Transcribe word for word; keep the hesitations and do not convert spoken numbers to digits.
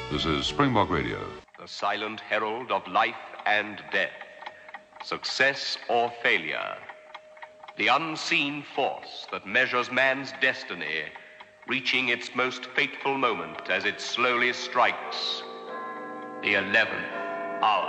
This is Springbok Radio. The silent herald of life and death, success or failure, the unseen force that measures man's destiny, reaching its most fateful moment as it slowly strikes the eleventh hour.